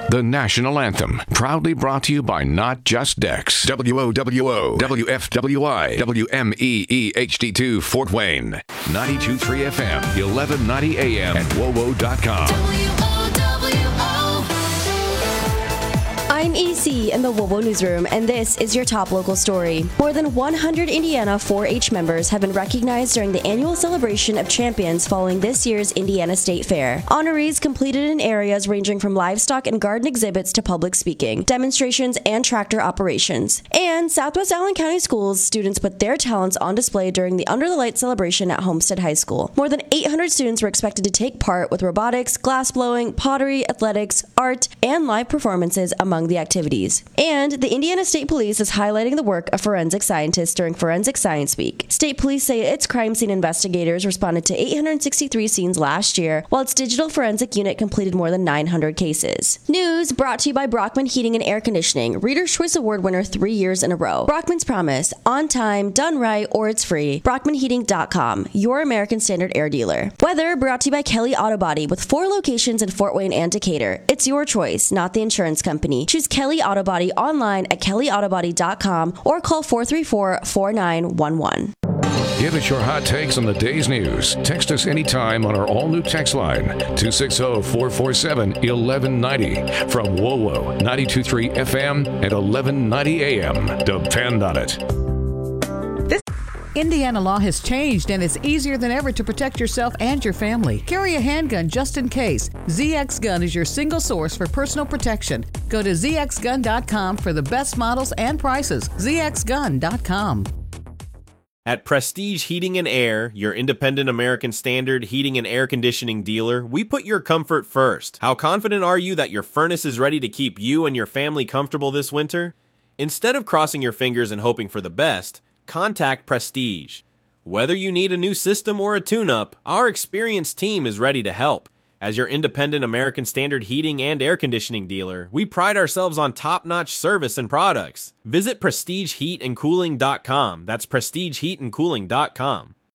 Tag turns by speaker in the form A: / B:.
A: The national anthem, proudly brought to you by Not Just Dex. WOWO, WFWI, WMEE HD2 Fort Wayne. 92.3 FM, 1190 AM, and WOWO.com.
B: I'm EC in the WOWO Newsroom, and this is your top local story. More than 100 Indiana 4-H members have been recognized during the annual celebration of champions following this year's Indiana State Fair. Honorees completed in areas ranging from livestock and garden exhibits to public speaking, demonstrations, and tractor operations. And Southwest Allen County Schools students put their talents on display during the Under the Lights celebration at Homestead High School. More than 800 students were expected to take part with robotics, glass blowing, pottery, athletics, art, and live performances among the activities. And the Indiana State Police is highlighting the work of forensic scientists during Forensic Science Week. State Police say its crime scene investigators responded to 863 scenes last year, while its digital forensic unit completed more than 900 cases. News brought to you by Brockman Heating and Air Conditioning, Reader's Choice Award winner 3 years in a row. Brockman's Promise, on time, done right, or it's free. BrockmanHeating.com, your American Standard air dealer. Weather brought to you by Kelly Auto Body with 4 locations in Fort Wayne and Decatur. It's your choice, not the insurance company. Choose Kelly Auto Body online at kellyautobody.com or call 434-4911.
A: Give us your hot takes on the day's news. Text us anytime on our all-new text line, 260-447-1190. From WOWO, 92.3 FM and 1190 AM. Depend on it.
C: Indiana law has changed, and it's easier than ever to protect yourself and your family. Carry a handgun just in case. ZX Gun is your single source for personal protection. Go to zxgun.com for the best models and prices. zxgun.com.
D: At Prestige Heating and Air, your independent American Standard heating and air conditioning dealer, we put your comfort first. How confident are you that your furnace is ready to keep you and your family comfortable this winter? Instead of crossing your fingers and hoping for the best, contact Prestige. Whether you need a new system or a tune-up, our experienced team is ready to help. As your independent American Standard heating and air conditioning dealer, we pride ourselves on top-notch service and products. Visit PrestigeHeatandCooling.com. That's PrestigeHeatandCooling.com.